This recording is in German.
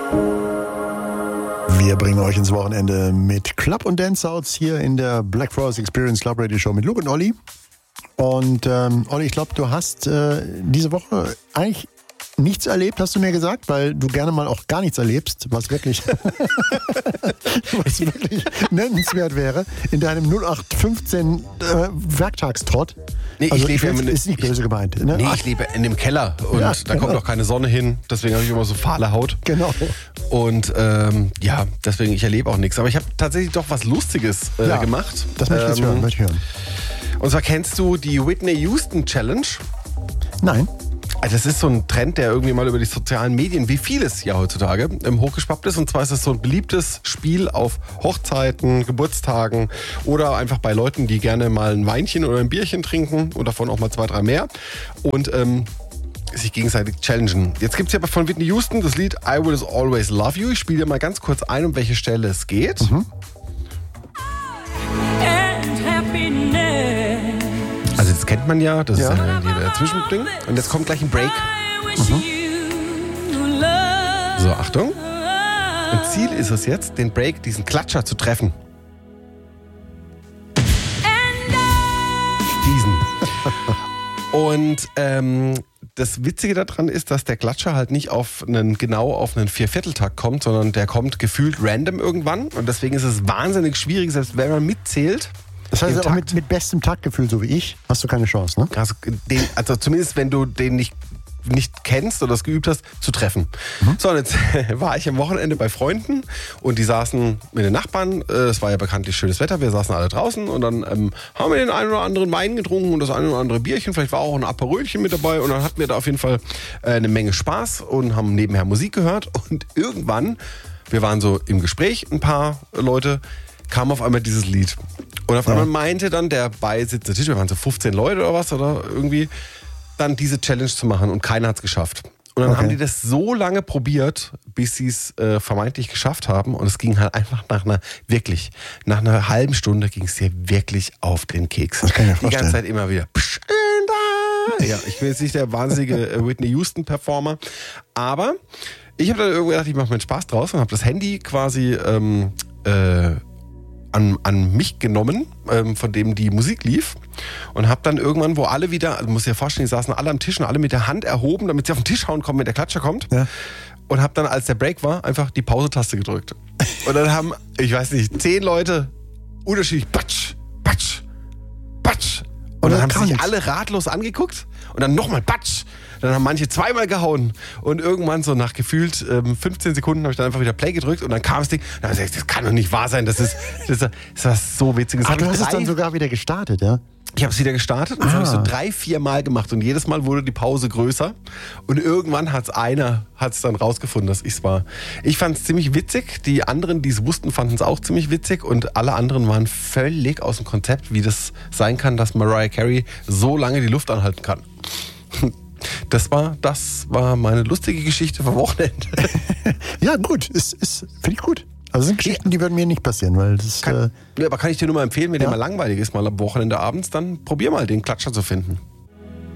Wir bringen euch ins Wochenende mit Club- und Dance-Outs hier in der Black Forest Experience Club Radio Show mit Luke und Olli. Und Olli, ich glaube, du hast diese Woche eigentlich nichts erlebt, hast du mir gesagt, weil du gerne mal auch gar nichts erlebst, was wirklich, was wirklich nennenswert wäre in deinem 0815 Werktagstrott. Nee, also ich lebe ist nicht böse gemeint. Ne? Nee, ich lebe in dem Keller und Ja, da kommt genau. auch keine Sonne hin, deswegen habe ich immer so fahle Haut. Genau. Und ja, deswegen, ich erlebe auch nichts. Aber ich habe tatsächlich doch was Lustiges gemacht. Das möchte ich jetzt hören. Und zwar kennst du die Whitney Houston Challenge? Nein. Also das ist so ein Trend, der irgendwie mal über die sozialen Medien, wie vieles ja heutzutage, hochgeschwappt ist. Und zwar ist es so ein beliebtes Spiel auf Hochzeiten, Geburtstagen oder einfach bei Leuten, die gerne mal ein Weinchen oder ein Bierchen trinken und davon auch mal 2, 3 mehr. Und sich gegenseitig challengen. Jetzt gibt es ja von Whitney Houston das Lied I Will Always Love You. Ich spiele dir mal ganz kurz ein, um welche Stelle es geht. Also das kennt man ja, das ist der Zwischending. Und jetzt kommt gleich ein Break. So, Achtung. Und Ziel ist es jetzt, den Break, diesen Klatscher zu treffen. Diesen. Und das Witzige daran ist, dass der Klatscher halt nicht genau auf einen Viervierteltakt kommt, sondern der kommt gefühlt random irgendwann. Und deswegen ist es wahnsinnig schwierig, selbst wenn man mitzählt. Das heißt, auch mit bestem Taktgefühl, so wie ich, hast du keine Chance, ne? Also zumindest, wenn du den nicht kennst oder das geübt hast, zu treffen. So, und jetzt war ich am Wochenende bei Freunden und die saßen mit den Nachbarn. Es war ja bekanntlich schönes Wetter, wir saßen alle draußen und dann haben wir den einen oder anderen Wein getrunken und das eine oder andere Bierchen. Vielleicht war auch ein Aperölchen mit dabei und dann hatten wir da auf jeden Fall eine Menge Spaß und haben nebenher Musik gehört. Und irgendwann, wir waren so im Gespräch, ein paar Leute, kam auf einmal dieses Lied. Und auf einmal meinte dann der beisitzende Tisch, wir waren so 15 Leute oder was, oder irgendwie, dann diese Challenge zu machen und keiner hat es geschafft. Und dann haben die das so lange probiert, bis sie es vermeintlich geschafft haben. Und es ging halt einfach nach einer halben Stunde ging es dir wirklich auf den Keks. Das kann ich mir vorstellen. Die ganze Zeit immer wieder. Ja, ich bin jetzt nicht der wahnsinnige Whitney Houston Performer, aber ich habe dann irgendwie gedacht, ich mache mir Spaß draus und habe das Handy quasi an mich genommen, von dem die Musik lief und habe dann irgendwann, wo alle wieder, also muss dir vorstellen, die saßen alle am Tisch und alle mit der Hand erhoben, damit sie auf den Tisch hauen kommen, wenn der Klatscher kommt. Ja. Und habe dann, als der Break war, einfach die Pause-Taste gedrückt. Und dann haben, ich weiß nicht, 10 Leute unterschiedlich Batsch, Batsch, Batsch. Und dann haben sich alle ratlos angeguckt und dann nochmal Batsch. Dann haben manche 2-mal gehauen und irgendwann so nach gefühlt 15 Sekunden habe ich dann einfach wieder Play gedrückt und dann kam das Ding. Dann habe ich gesagt, das kann doch nicht wahr sein, das war so witzig. Ach, du hast es dann sogar wieder gestartet, ja? Ich habe es wieder gestartet und das habe ich so 3-4 Mal gemacht und jedes Mal wurde die Pause größer und irgendwann hat es dann rausgefunden, dass ich es war. Ich fand es ziemlich witzig, die anderen, die es wussten, fanden es auch ziemlich witzig und alle anderen waren völlig aus dem Konzept, wie das sein kann, dass Mariah Carey so lange die Luft anhalten kann. Das war meine lustige Geschichte vom Wochenende. Ja, gut. Finde ich gut. Also sind Geschichten, die würden mir nicht passieren, weil das... aber kann ich dir nur mal empfehlen, wenn dir mal langweilig ist, mal am Wochenende abends, dann probier mal den Klatscher zu finden.